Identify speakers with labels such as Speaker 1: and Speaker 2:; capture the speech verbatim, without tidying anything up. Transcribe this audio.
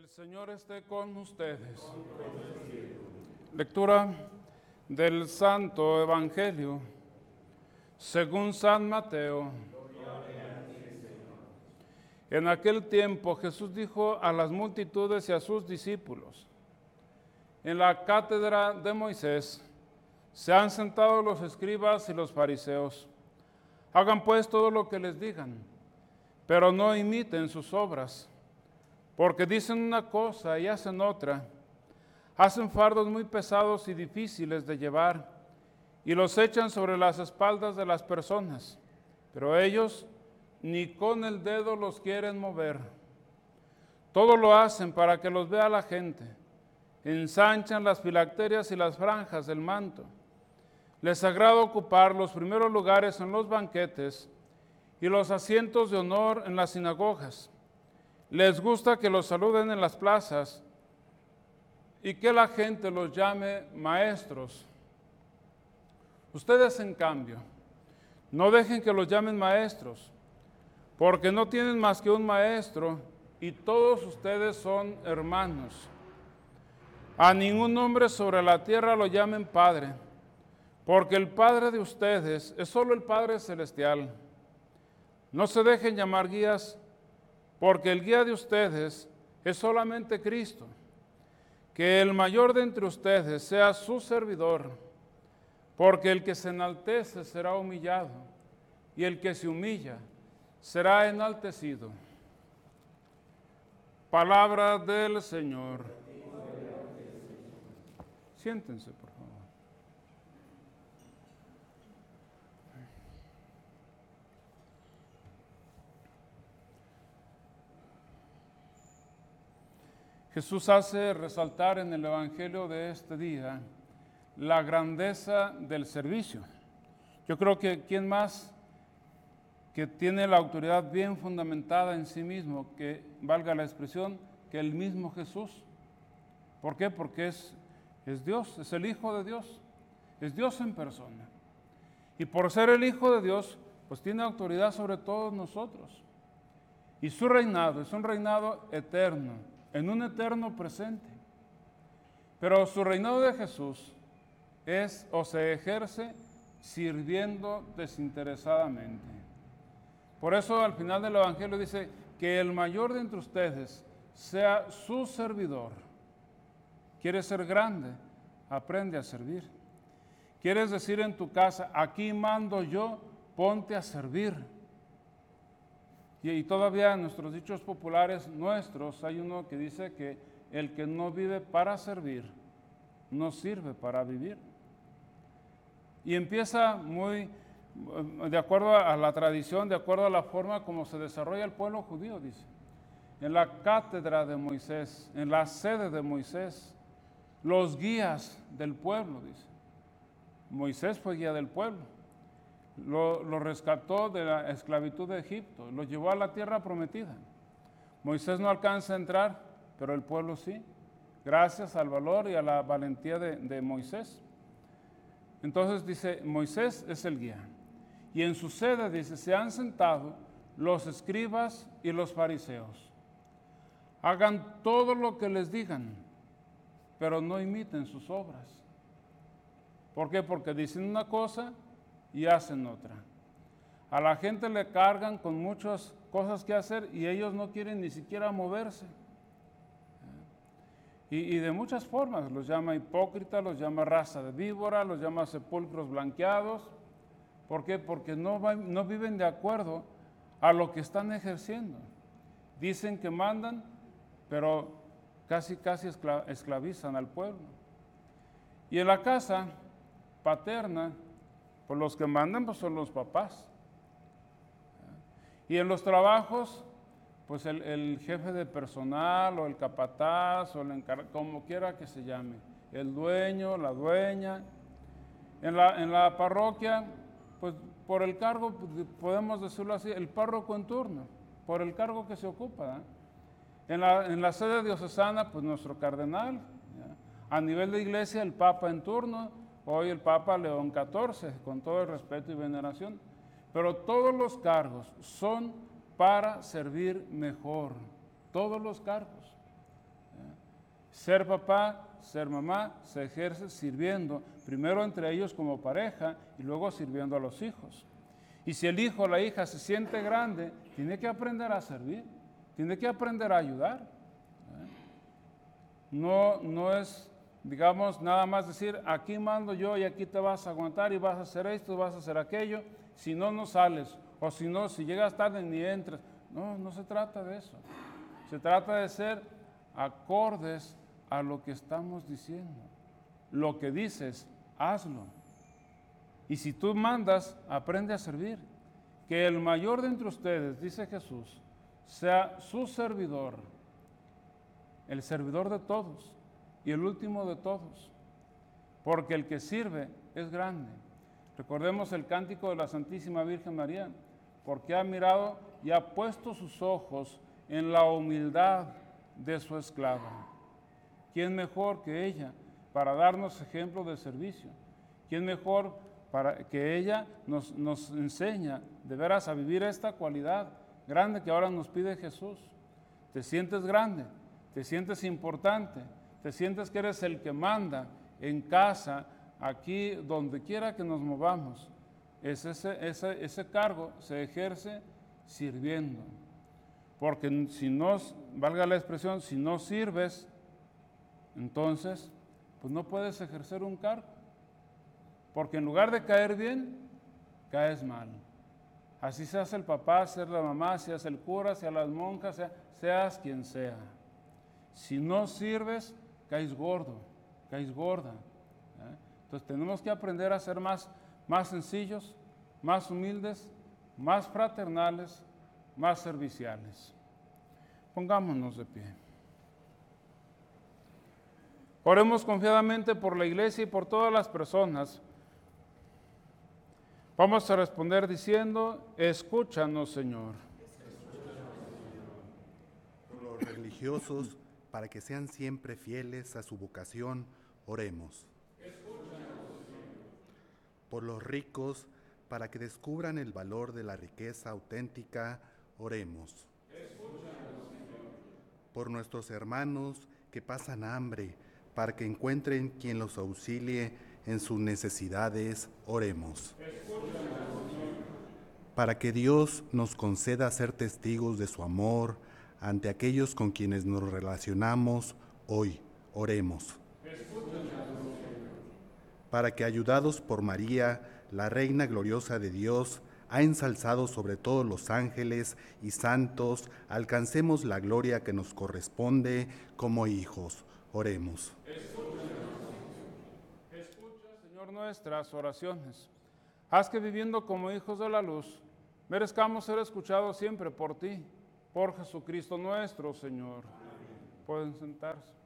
Speaker 1: El Señor esté con ustedes. Lectura del Santo Evangelio según San Mateo. En aquel tiempo Jesús dijo a las multitudes y a sus discípulos: en la cátedra de Moisés se han sentado los escribas y los fariseos. Hagan pues todo lo que les digan, pero no imiten sus obras, porque dicen una cosa y hacen otra. Hacen fardos muy pesados y difíciles de llevar, y los echan sobre las espaldas de las personas, pero ellos ni con el dedo los quieren mover. Todo lo hacen para que los vea la gente. Ensanchan las filacterias y las franjas del manto. Les agrada ocupar los primeros lugares en los banquetes y los asientos de honor en las sinagogas. Les gusta que los saluden en las plazas y que la gente los llame maestros. Ustedes, en cambio, no dejen que los llamen maestros, porque no tienen más que un maestro y todos ustedes son hermanos. A ningún hombre sobre la tierra lo llamen Padre, porque el Padre de ustedes es solo el Padre Celestial. No se dejen llamar guías, porque el guía de ustedes es solamente Cristo. Que el mayor de entre ustedes sea su servidor, porque el que se enaltece será humillado, y el que se humilla será enaltecido. Palabra del Señor. Siéntense, por favor. Jesús hace resaltar en el Evangelio de este día la grandeza del servicio. Yo creo que quién más que tiene la autoridad bien fundamentada en sí mismo, que valga la expresión, que el mismo Jesús. ¿Por qué? Porque es, es Dios, es el Hijo de Dios, es Dios en persona. Y por ser el Hijo de Dios, pues tiene autoridad sobre todos nosotros. Y su reinado es un reinado eterno, en un eterno presente. Pero su reinado de Jesús es o se ejerce sirviendo desinteresadamente. Por eso al final del Evangelio dice que el mayor de entre ustedes sea su servidor. ¿Quieres ser grande? Aprende a servir. ¿Quieres decir en tu casa, aquí mando yo, ponte a servir? Y, y todavía en nuestros dichos populares nuestros hay uno que dice que el que no vive para servir, no sirve para vivir. Y empieza muy, de acuerdo a la tradición, de acuerdo a la forma como se desarrolla el pueblo judío, dice. En la cátedra de Moisés, en la sede de Moisés, los guías del pueblo, dice. Moisés fue guía del pueblo. Lo, lo rescató de la esclavitud de Egipto, lo llevó a la tierra prometida. Moisés no alcanza a entrar, pero el pueblo sí, gracias al valor y a la valentía de, de Moisés. Entonces dice, Moisés es el guía. Y en su sede, dice, se han sentado los escribas y los fariseos. Hagan todo lo que les digan, pero no imiten sus obras. ¿Por qué? Porque dicen una cosa y hacen otra. A la gente le cargan con muchas cosas que hacer y ellos no quieren ni siquiera moverse. Y, y de muchas formas, los llama hipócritas, los llama raza de víbora, los llama sepulcros blanqueados. ¿Por qué? Porque no, va, no viven de acuerdo a lo que están ejerciendo. Dicen que mandan, pero casi casi escla, esclavizan al pueblo. Y en la casa paterna, pues los que mandan pues son los papás. Y en los trabajos, pues el, el jefe de personal o el capataz o el encargado, como quiera que se llame, el dueño, la dueña. En la, en la parroquia, pues por el cargo, podemos decirlo así, el párroco en turno, por el cargo que se ocupa. ¿eh? En, la, en la sede diocesana, pues nuestro cardenal. ¿ya? A nivel de iglesia, el papa en turno. Hoy el Papa León catorce, con todo el respeto y veneración. Pero todos los cargos son para servir mejor. Todos los cargos. Ser papá, ser mamá, se ejerce sirviendo, primero entre ellos como pareja y luego sirviendo a los hijos. Y si el hijo o la hija se siente grande, tiene que aprender a servir, tiene que aprender a ayudar. No, no es, digamos, nada más decir, aquí mando yo y aquí te vas a aguantar y vas a hacer esto, vas a hacer aquello, si no, no sales, o si no, si llegas tarde ni entras. No, no se trata de eso. Se trata de ser acordes a lo que estamos diciendo. Lo que dices, hazlo. Y si tú mandas, aprende a servir. Que el mayor de entre ustedes, dice Jesús, sea su servidor, el servidor de todos y el último de todos. Porque el que sirve es grande. Recordemos el cántico de la Santísima Virgen María, porque ha mirado y ha puesto sus ojos en la humildad de su esclava. ¿Quién mejor que ella para darnos ejemplo de servicio? ¿Quién mejor para que ella nos, nos enseña de veras a vivir esta cualidad grande que ahora nos pide Jesús? Te sientes grande, te sientes importante, te sientes que eres el que manda en casa, aquí, donde quiera que nos movamos. Es ese, ese, ese cargo se ejerce sirviendo. Porque si no, valga la expresión, si no sirves, entonces, pues no puedes ejercer un cargo. Porque en lugar de caer bien, caes mal. Así seas el papá, seas la mamá, seas el cura, seas las monjas, seas, seas quien sea. Si no sirves, caes gordo, caes gorda. ¿eh? Entonces tenemos que aprender a ser más, más sencillos, más humildes, más fraternales, más serviciales. Pongámonos de pie. Oremos confiadamente por la iglesia y por todas las personas. Vamos a responder diciendo, escúchanos, Señor.
Speaker 2: Por los religiosos, para que sean siempre fieles a su vocación, oremos. Por los ricos, para que descubran el valor de la riqueza auténtica, oremos. Por nuestros hermanos que pasan hambre, para que encuentren quien los auxilie en sus necesidades, oremos. Para que Dios nos conceda ser testigos de su amor ante aquellos con quienes nos relacionamos hoy, oremos. Para que, ayudados por María, la Reina gloriosa de Dios, ha ensalzado sobre todos los ángeles y santos, alcancemos la gloria que nos corresponde como hijos. Oremos.
Speaker 1: Escucha, Señor, nuestras oraciones. Haz que viviendo como hijos de la luz, merezcamos ser escuchados siempre por ti, por Jesucristo nuestro Señor. Amén. Pueden sentarse.